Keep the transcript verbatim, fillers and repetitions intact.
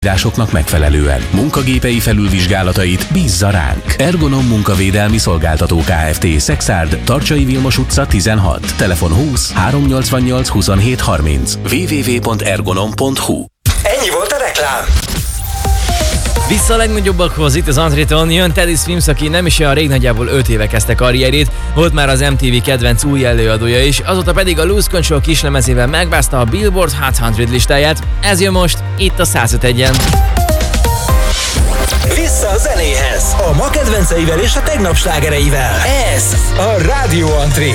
előírásoknak megfelelően. Munkagépei felülvizsgálatait bízza ránk. Ergonom Munkavédelmi Szolgáltató Kft. Szexárd, Tarcsai Vilmos utca tizenhat. Telefon húsz háromnyolcvannyolc huszonhét harminc. double-u double-u double-u pont ergonom pont hu. Ennyi volt a reklám. Vissza a legnagyobbakhoz, itt az Antréton jön Teddy Swims, aki nem is olyan rég, nagyjából öt éve kezdte karrierét, volt már az em té vé kedvenc új előadója is, azóta pedig a Lose Control kislemezével megbázta a Billboard Hot száz listáját. Ez jön most, itt a száz öt egyen. Vissza a zenéhez, a ma kedvenceivel és a tegnap slágereivel. Ez a Rádió Antré.